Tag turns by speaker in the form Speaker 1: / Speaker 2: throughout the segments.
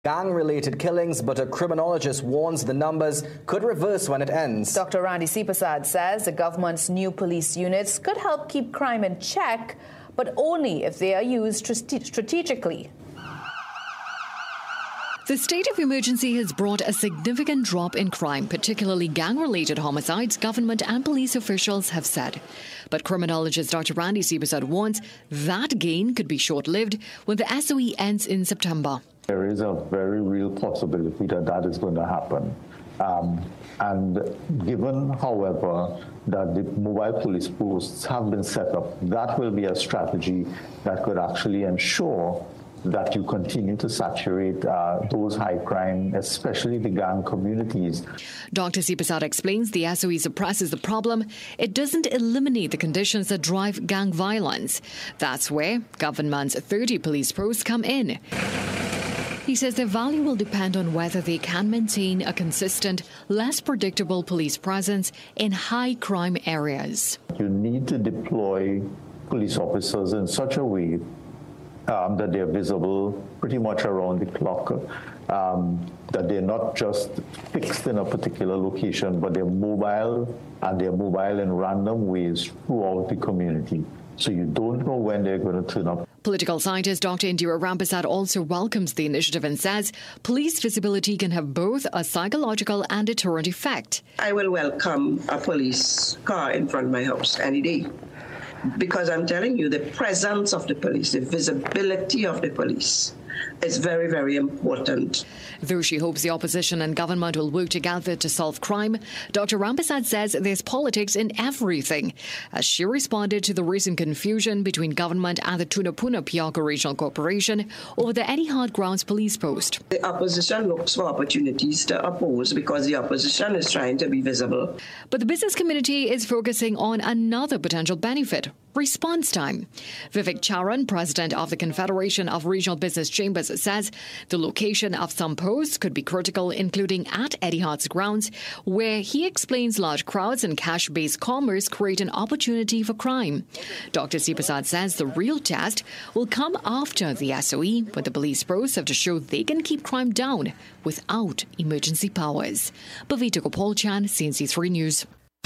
Speaker 1: gang-related killings, but a criminologist warns the numbers could reverse when it ends.
Speaker 2: Dr. Randy Sipasad says the government's new police units could help keep crime in check, but only if they are used strategically.
Speaker 3: The state of emergency has brought a significant drop in crime, particularly gang-related homicides, government and police officials have said. But criminologist Dr. Randy Sipasad warns that gain could be short-lived when the SOE ends in September.
Speaker 4: There is a very real possibility that is going to happen. And given, however, that the mobile police posts have been set up, that will be a strategy that could actually ensure that you continue to saturate those high crime, especially the gang communities.
Speaker 3: Dr. Sipasad explains the SOE suppresses the problem. It doesn't eliminate the conditions that drive gang violence. That's where government's 30 police posts come in. He says their value will depend on whether they can maintain a consistent, less predictable police presence in high crime areas.
Speaker 4: You need to deploy police officers in such a way that they're visible pretty much around the clock, that they're not just fixed in a particular location, but they're mobile, and they're mobile in random ways throughout the community. So you don't know when they're going to turn up.
Speaker 3: Political scientist Dr. Indira Rampersad also welcomes the initiative and says police visibility can have both a psychological and deterrent effect.
Speaker 5: I will welcome a police car in front of my house any day, because I'm telling you, the presence of the police, the visibility of the police is very, very important.
Speaker 3: Though she hopes the opposition and government will work together to solve crime, Dr. Rampersad says there's politics in everything, as she responded to the recent confusion between government and the Tunapuna Piarco Regional Corporation over the Eddie Hart Grounds police post.
Speaker 5: The opposition looks for opportunities to oppose because the opposition is trying to be visible.
Speaker 3: But the business community is focusing on another potential benefit: response time. Vivek Charan, president of the Confederation of Regional Business Chambers, says the location of some posts could be critical, including at Eddie Hart's grounds, where he explains large crowds and cash-based commerce create an opportunity for crime. Dr. Sipasad says the real test will come after the SOE, when the police posts have to show they can keep crime down without emergency powers. Bhavita Gopalchan, CNC3 News.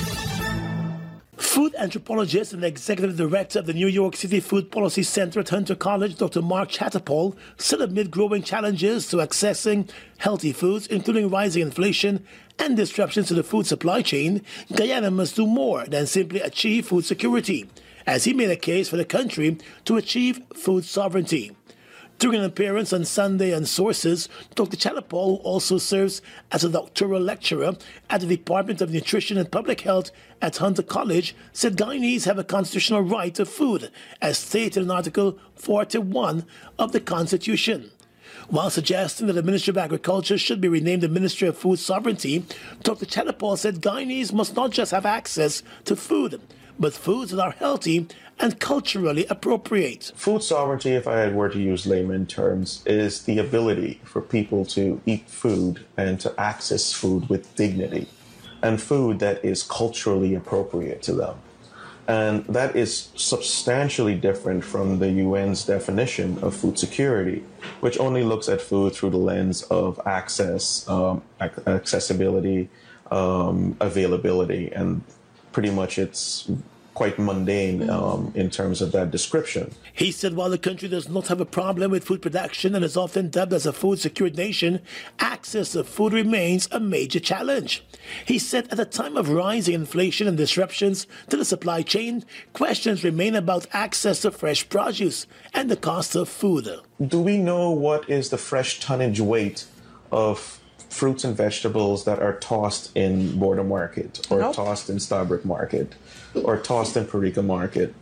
Speaker 6: Food anthropologist and executive director of the New York City Food Policy Center at Hunter College, Dr. Mark Chatterpall, said amid growing challenges to accessing healthy foods, including rising inflation and disruptions to the food supply chain, Guyana must do more than simply achieve food security, as he made a case for the country to achieve food sovereignty. During an appearance on Sunday on Sources, Dr. Chatterpall, who also serves as a doctoral lecturer at the Department of Nutrition and Public Health at Hunter College, said Guyanese have a constitutional right to food, as stated in Article 41 of the Constitution. While suggesting that the Ministry of Agriculture should be renamed the Ministry of Food Sovereignty, Dr. Chatterpall said Guyanese must not just have access to food, but foods that are healthy and culturally appropriate.
Speaker 7: Food sovereignty, if I were to use layman terms, is the ability for people to eat food and to access food with dignity, and food that is culturally appropriate to them. And that is substantially different from the UN's definition of food security, which only looks at food through the lens of access, accessibility, availability, and pretty much it's quite mundane in terms of that description.
Speaker 6: He said while the country does not have a problem with food production and is often dubbed as a food-secured nation, access to food remains a major challenge. He said at a time of rising inflation and disruptions to the supply chain, questions remain about access to fresh produce and the cost of food.
Speaker 7: Do we know what is the fresh tonnage weight of fruits and vegetables that are tossed in Border Market or tossed in Starbrook Market or tossed in Parika Market?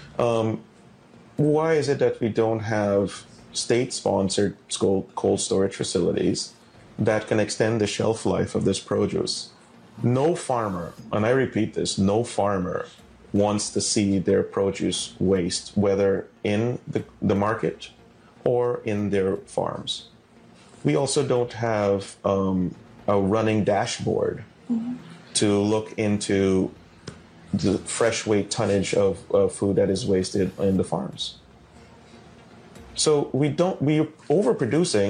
Speaker 7: Why is it that we don't have state-sponsored cold storage facilities that can extend the shelf life of this produce? No farmer, and I repeat this, no farmer wants to see their produce waste, whether in the market or in their farms. We also don't have a running dashboard to look into the fresh weight tonnage of food that is wasted in the farms. So we're overproducing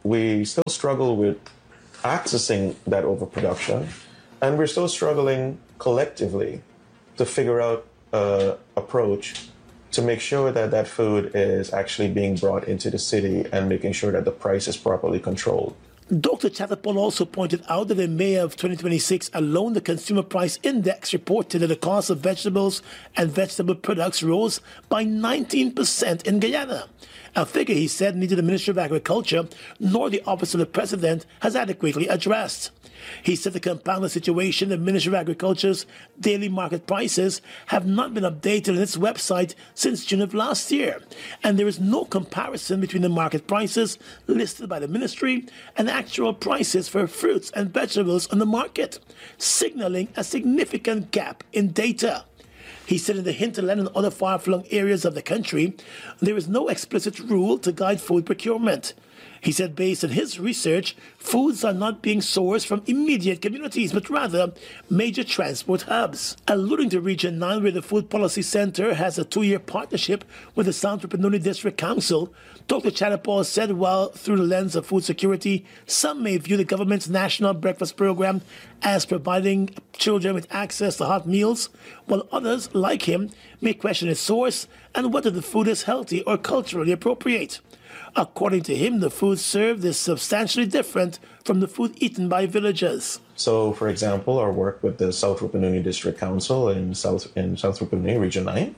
Speaker 7: we still struggle with accessing that overproduction, and we're still struggling collectively to figure out an approach to make sure that that food is actually being brought into the city and making sure that the price is properly controlled.
Speaker 6: Dr. Chatterpole also pointed out that in May of 2026 alone, the Consumer Price Index reported that the cost of vegetables and vegetable products rose by 19% in Guyana, a figure he said neither the Ministry of Agriculture nor the Office of the President has adequately addressed. He said the compounded situation, the Ministry of Agriculture's daily market prices have not been updated on its website since June of last year, and there is no comparison between the market prices listed by the ministry and actual prices for fruits and vegetables on the market, signaling a significant gap in data. He said in the hinterland and other far-flung areas of the country, there is no explicit rule to guide food procurement. He said based on his research, foods are not being sourced from immediate communities, but rather major transport hubs. Alluding to Region 9, where the Food Policy Center has a 2-year partnership with the South Rupununi District Council, Dr. Chatterpole said while through the lens of food security, some may view the government's national breakfast program as providing children with access to hot meals, while others, like him, may question its source and whether the food is healthy or culturally appropriate. According to him, the food served is substantially different from the food eaten by villagers.
Speaker 7: So, for example, our work with the South Rupununi District Council in South Rupununi, Region 9,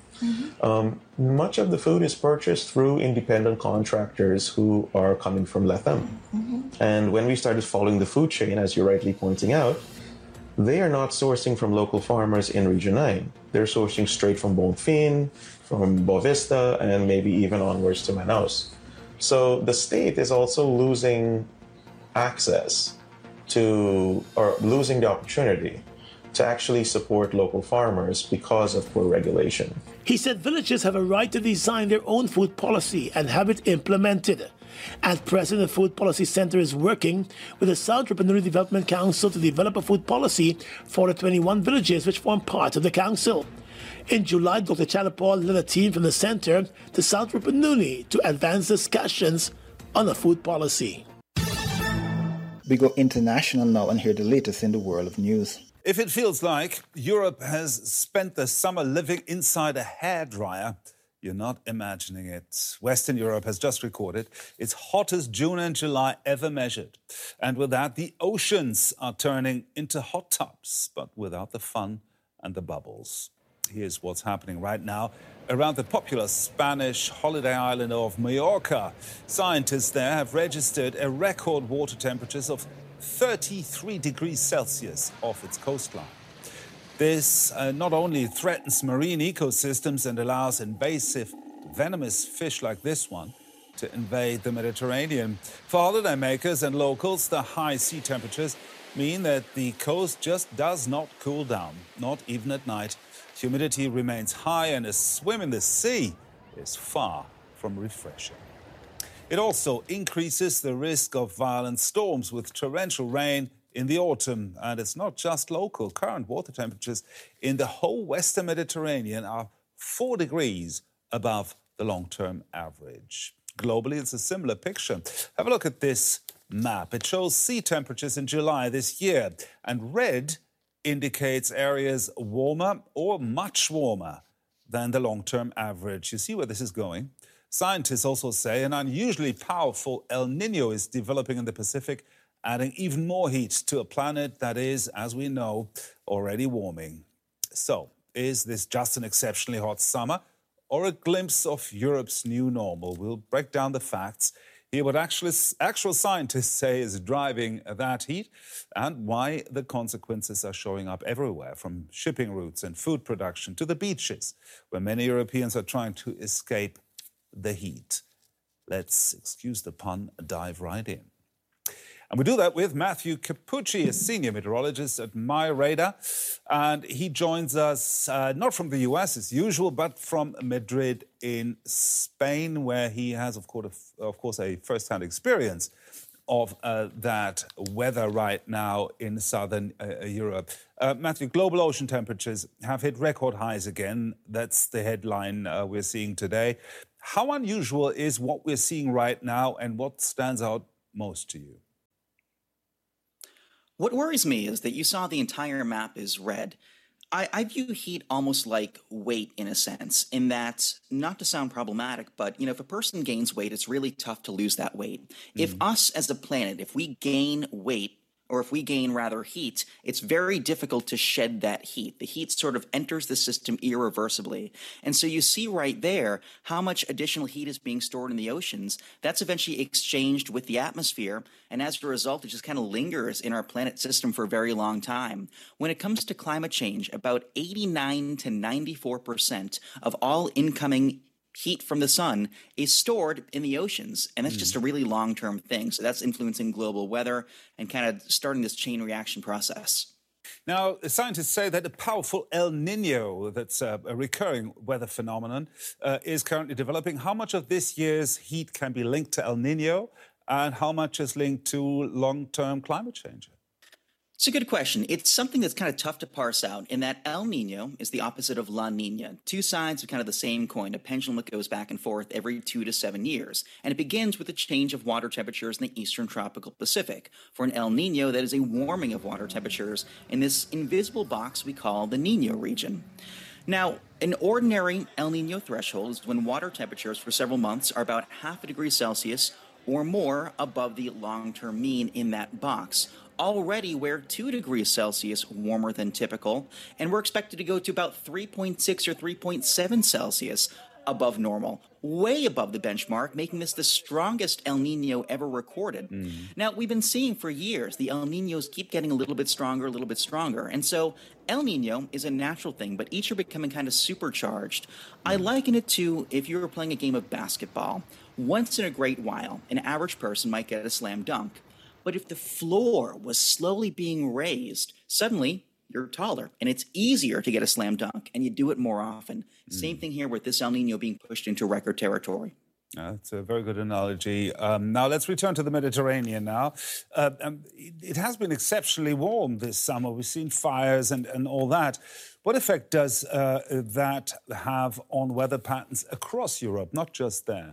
Speaker 7: much of the food is purchased through independent contractors who are coming from Lethem. And when we started following the food chain, as you're rightly pointing out, they are not sourcing from local farmers in Region 9. They're sourcing straight from Bonfim, from Bovista, and maybe even onwards to Manaus. So the state is also losing access to, or losing the opportunity to actually support local farmers because of poor regulation.
Speaker 6: He said villages have a right to design their own food policy and have it implemented. At present, the Food Policy Center is working with the South Rupununi Development Council to develop a food policy for the 21 villages which form part of the council. In July, Dr. Chatterpole led a team from the center to South Rupununi to advance discussions on a food policy.
Speaker 8: We go international now and hear the latest in the world of news.
Speaker 9: If it feels like Europe has spent the summer living inside a hairdryer, you're not imagining it. Western Europe has just recorded its hottest June and July ever measured. And with that, the oceans are turning into hot tubs, but without the fun and the bubbles. Here's what's happening right now around the popular Spanish holiday island of Mallorca. Scientists there have registered a record water temperatures of 33 degrees Celsius off its coastline. This not only threatens marine ecosystems and allows invasive, venomous fish like this one to invade the Mediterranean. For holidaymakers and locals, the high sea temperatures mean that the coast just does not cool down, not even at night. Humidity remains high, and a swim in the sea is far from refreshing. It also increases the risk of violent storms with torrential rain in the autumn. And it's not just local. Current water temperatures in the whole Western Mediterranean are 4 degrees above the long-term average. Globally, it's a similar picture. Have a look at this map. It shows sea temperatures in July this year, and red indicates areas warmer or much warmer than the long-term average. You see where this is going? Scientists also say an unusually powerful El Niño is developing in the Pacific, adding even more heat to a planet that is, as we know, already warming. So, is this just an exceptionally hot summer or a glimpse of Europe's new normal? We'll break down the facts, hear what actual scientists say is driving that heat, and why the consequences are showing up everywhere, from shipping routes and food production to the beaches, where many Europeans are trying to escape the heat. Let's, excuse the pun, dive right in. And we do that with Matthew Capucci, a senior meteorologist at MyRadar. And he joins us not from the US as usual, but from Madrid in Spain, where he has, of course, a first-hand experience of that weather right now in southern Europe. Matthew, global ocean temperatures have hit record highs again. That's the headline we're seeing today. How unusual is what we're seeing right now, and what stands out most to you?
Speaker 10: What worries me is that you saw the entire map is red. I view heat almost like weight in a sense, in that, not to sound problematic, but, if a person gains weight, it's really tough to lose that weight. If us as a planet, if we gain weight, or if we gain rather heat, it's very difficult to shed that heat. The heat sort of enters the system irreversibly. And so you see right there how much additional heat is being stored in the oceans. That's eventually exchanged with the atmosphere. And as a result, it just kind of lingers in our planet system for a very long time. When it comes to climate change, about 89 to 94% of all incoming heat from the sun is stored in the oceans, and that's just a really long-term thing. So that's influencing global weather and kind of starting this chain reaction process.
Speaker 9: Now, scientists say that a powerful El Nino, that's a recurring weather phenomenon, is currently developing. How much of this year's heat can be linked to El Nino, and how much is linked to long-term climate change?
Speaker 10: It's a good question. It's something that's kind of tough to parse out, in that El Nino is the opposite of La Nina. Two sides of kind of the same coin, a pendulum that goes back and forth every 2 to 7 years. And it begins with a change of water temperatures in the eastern tropical Pacific. For an El Nino, that is a warming of water temperatures in this invisible box we call the Nino region. Now, an ordinary El Nino threshold is when water temperatures for several months are about 0.5 degrees Celsius or more above the long-term mean in that box. Already we're 2 degrees Celsius warmer than typical, and we're expected to go to about 3.6 or 3.7 Celsius above normal, way above the benchmark, making this the strongest El Nino ever recorded. Now, we've been seeing for years the El Ninos keep getting a little bit stronger, and so El Nino is a natural thing, but each are becoming kind of supercharged. I liken it to if you were playing a game of basketball. Once in a great while, an average person might get a slam dunk. But if the floor was slowly being raised, suddenly you're taller and it's easier to get a slam dunk, and you do it more often. Same thing here with this El Nino being pushed into record territory.
Speaker 9: That's a very good analogy. Now let's return to the Mediterranean now. It has been exceptionally warm this summer. We've seen fires and all that. What effect does that have on weather patterns across Europe, not just there?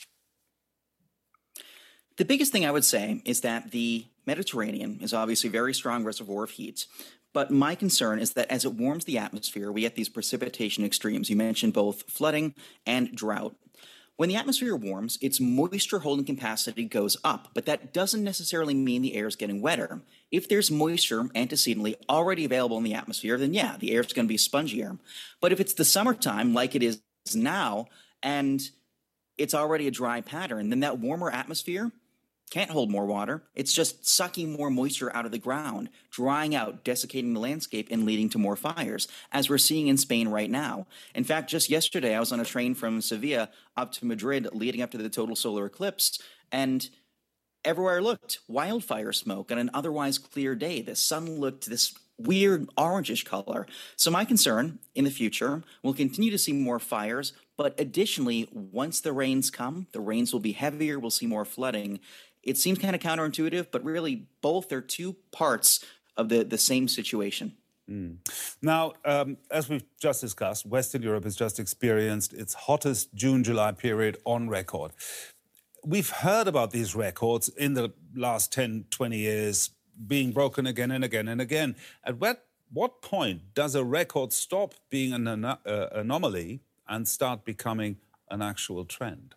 Speaker 10: The biggest thing I would say is that the Mediterranean is obviously a very strong reservoir of heat. But my concern is that as it warms the atmosphere, we get these precipitation extremes. You mentioned both flooding and drought. When the atmosphere warms, its moisture holding capacity goes up, but that doesn't necessarily mean the air is getting wetter. If there's moisture antecedently already available in the atmosphere, then yeah, the air is going to be spongier. But if it's the summertime, like it is now, and it's already a dry pattern, then that warmer atmosphere can't hold more water. It's just sucking more moisture out of the ground, drying out, desiccating the landscape, and leading to more fires, as we're seeing in Spain right now. In fact, just yesterday, I was on a train from Sevilla up to Madrid leading up to the total solar eclipse, and everywhere I looked, wildfire smoke on an otherwise clear day. The sun looked this weird orangish color. So my concern in the future, we'll continue to see more fires, but additionally, once the rains come, the rains will be heavier, we'll see more flooding. It seems kind of counterintuitive, but really both are two parts of the same situation.
Speaker 9: Now, as we've just discussed, Western Europe has just experienced its hottest June-July period on record. We've heard about these records in the last 10, 20 years being broken again and again and again. At what point does a record stop being an anomaly and start becoming an actual trend?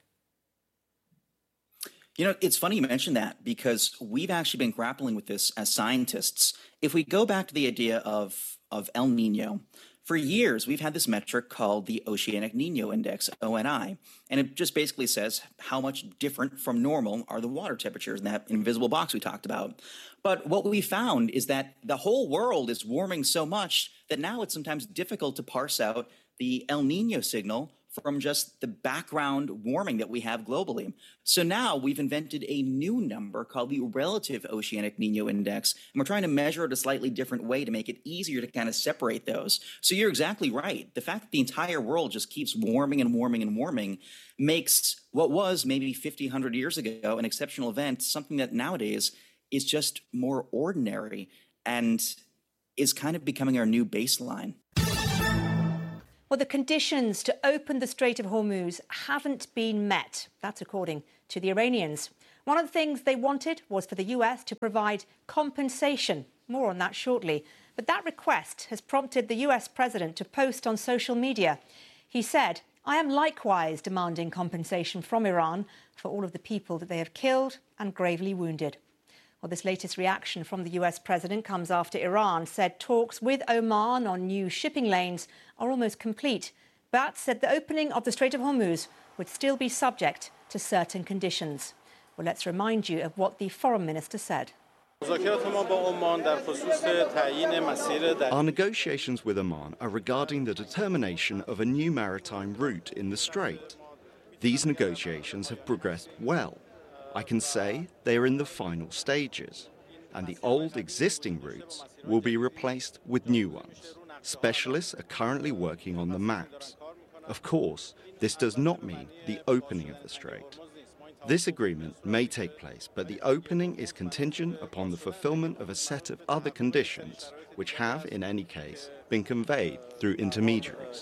Speaker 10: You know, it's funny you mentioned that, because we've actually been grappling with this as scientists. If we go back to the idea of El Nino, for years we've had this metric called the Oceanic Nino Index, ONI, and it just basically says how much different from normal are the water temperatures in that invisible box we talked about. But what we found is that the whole world is warming so much that now it's sometimes difficult to parse out the El Nino signal from just the background warming that we have globally. So now we've invented a new number called the Relative Oceanic Nino Index, and we're trying to measure it a slightly different way to make it easier to kind of separate those. So you're exactly right. The fact that the entire world just keeps warming and warming and warming makes what was maybe 50, 100 years ago an exceptional event something that nowadays is just more ordinary and is kind of becoming our new baseline.
Speaker 11: Well, the conditions to open the Strait of Hormuz haven't been met. That's according to the Iranians. One of the things they wanted was for the US to provide compensation. More on that shortly. But that request has prompted the US president to post on social media. He said, "I am likewise demanding compensation from Iran for all of the people that they have killed and gravely wounded." Well, this latest reaction from the US president comes after Iran said talks with Oman on new shipping lanes are almost complete, but said the opening of the Strait of Hormuz would still be subject to certain conditions. Well, let's remind you of what the foreign minister said.
Speaker 12: Our negotiations with Oman are regarding the determination of a new maritime route in the Strait. These negotiations have progressed well. I can say they are in the final stages, and the old existing routes will be replaced with new ones. Specialists are currently working on the maps. Of course, this does not mean the opening of the Strait. This agreement may take place, but the opening is contingent upon the fulfillment of a set of other conditions, which have, in any case, been conveyed through intermediaries.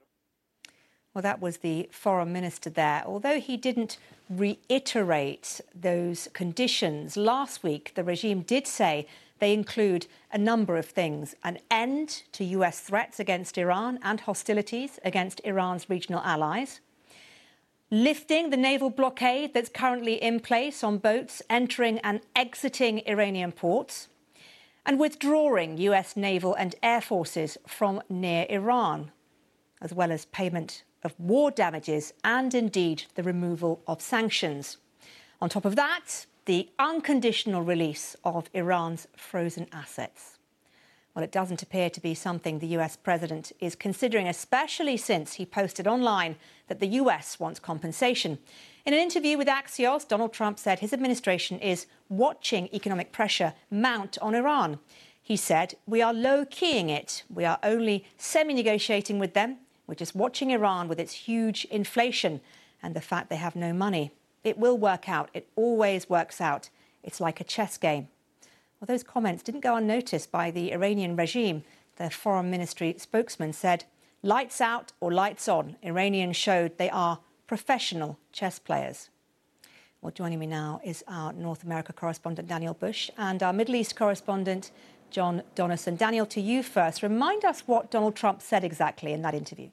Speaker 11: Well, that was the foreign minister there. Although he didn't reiterate those conditions, last week the regime did say they include a number of things: an end to US threats against Iran and hostilities against Iran's regional allies, lifting the naval blockade that's currently in place on boats entering and exiting Iranian ports, and withdrawing US naval and air forces from near Iran, as well as payment of war damages and indeed the removal of sanctions. On top of that, the unconditional release of Iran's frozen assets. Well, it doesn't appear to be something the US president is considering, especially since he posted online that the US wants compensation. In an interview with Axios, Donald Trump said his administration is watching economic pressure mount on Iran. He said, "We are low-keying it. We are only semi-negotiating with them. We're just watching Iran with its huge inflation and the fact they have no money. It will work out. It always works out. It's like a chess game." Well, those comments didn't go unnoticed by the Iranian regime. Their foreign ministry spokesman said, "Lights out or lights on. Iranians showed they are professional chess players." Well, joining me now is our North America correspondent, Daniel Bush, and our Middle East correspondent, John Donison. Daniel, to you first. Remind us what Donald Trump said exactly in that interview.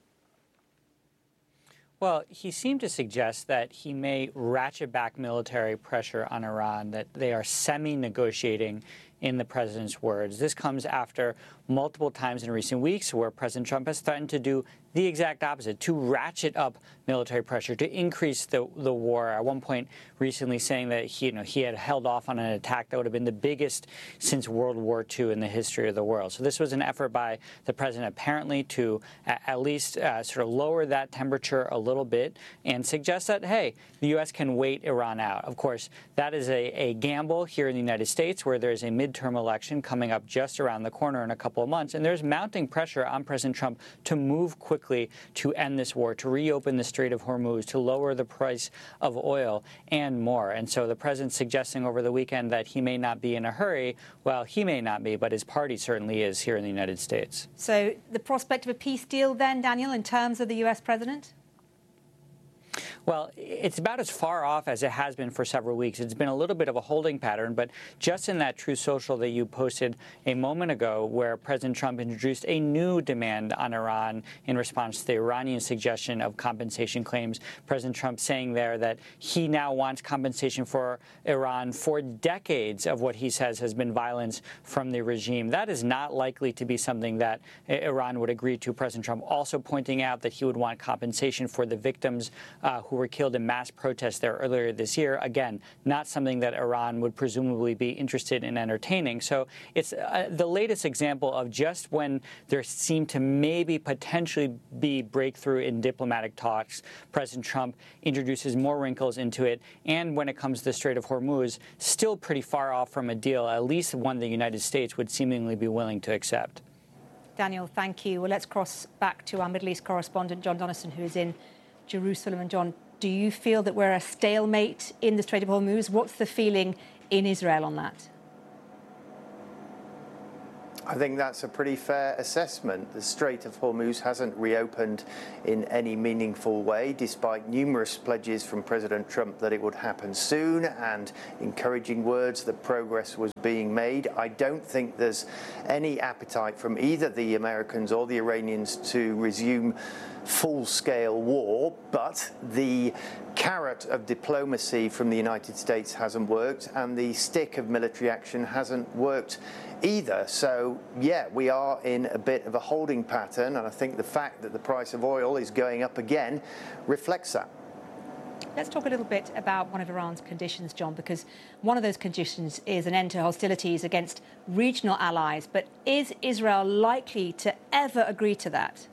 Speaker 13: Well, he seemed to suggest that he may ratchet back military pressure on Iran, that they are semi-negotiating, in the president's words. This comes after multiple times in recent weeks where President Trump has threatened to do the exact opposite, to ratchet up military pressure, to increase the war. At one point recently saying that he had held off on an attack that would have been the biggest since World War II in the history of the world. So this was an effort by the president apparently to at least sort of lower that temperature a little bit and suggest that, hey, the U.S. can wait Iran out. Of course, that is a gamble here in the United States where there's a midterm election coming up just around the corner in a couple of months. And there's mounting pressure on President Trump to move quickly to end this war, to reopen the Strait of Hormuz, to lower the price of oil and more. And so the president's suggesting over the weekend that he may not be in a hurry. Well, he may not be, but his party certainly is here in the United States.
Speaker 11: So the prospect of a peace deal then, Daniel, in terms of the U.S. president?
Speaker 13: Well, it's about as far off as it has been for several weeks. It's been a little bit of a holding pattern, but just in that Truth Social that you posted a moment ago where President Trump introduced a new demand on Iran in response to the Iranian suggestion of compensation claims, President Trump saying there that he now wants compensation for Iran for decades of what he says has been violence from the regime. That is not likely to be something that Iran would agree to. President Trump also pointing out that he would want compensation for the victims who were killed in mass protests there earlier this year. Again, not something that Iran would presumably be interested in entertaining. So it's the latest example of just when there seemed to maybe potentially be breakthrough in diplomatic talks, President Trump introduces more wrinkles into it. And when it comes to the Strait of Hormuz, still pretty far off from a deal, at least one the United States would seemingly be willing to accept.
Speaker 11: Daniel, thank you. Well, let's cross back to our Middle East correspondent, John Donison, who is in Jerusalem. And John, do you feel that we're a stalemate in the Strait of Hormuz? What's the feeling in Israel on that?
Speaker 14: I think that's a pretty fair assessment. The Strait of Hormuz hasn't reopened in any meaningful way, despite numerous pledges from President Trump that it would happen soon and encouraging words that progress was being made. I don't think there's any appetite from either the Americans or the Iranians to resume full-scale war, but the carrot of diplomacy from the United States hasn't worked, and the stick of military action hasn't worked either. So, yeah, we are in a bit of a holding pattern, and I think the fact that the price of oil is going up again reflects that.
Speaker 11: Let's talk a little bit about one of Iran's conditions, John, because one of those conditions is an end to hostilities against regional allies. But is Israel likely to ever agree to that?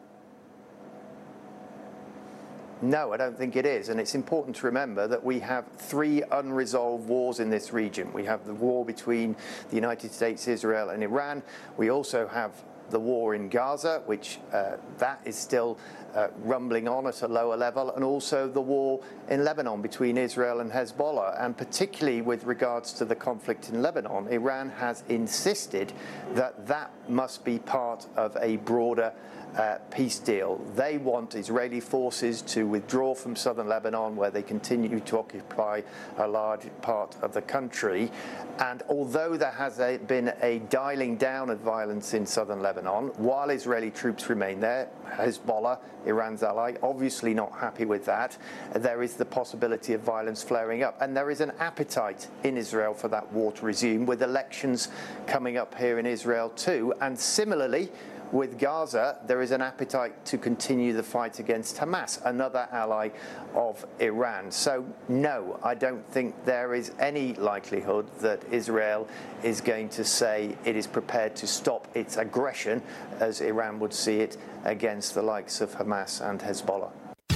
Speaker 14: No, I don't think it is. And it's important to remember that we have 3 unresolved wars in this region. We have the war between the United States, Israel, and Iran. We also have the war in Gaza, which that is still rumbling on at a lower level, and also the war in Lebanon between Israel and Hezbollah. And particularly with regards to the conflict in Lebanon, Iran has insisted that that must be part of a broader peace deal. They want Israeli forces to withdraw from southern Lebanon, where they continue to occupy a large part of the country. And although there has been a dialing down of violence in southern Lebanon, while Israeli troops remain there, Hezbollah, Iran's ally, obviously not happy with that. There is the possibility of violence flaring up. And there is an appetite in Israel for that war to resume, with elections coming up here in Israel too. And similarly, with Gaza, there is an appetite to continue the fight against Hamas, another ally of Iran. So, no, I don't think there is any likelihood that Israel is going to say it is prepared to stop its aggression, as Iran would see it, against the likes of Hamas and Hezbollah.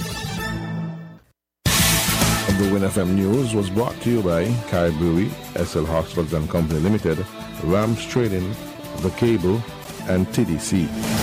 Speaker 15: The Win FM News was brought to you by Kai Brewery, SL Hoxford and Company Limited, Rams Trading, The Cable, and TDC.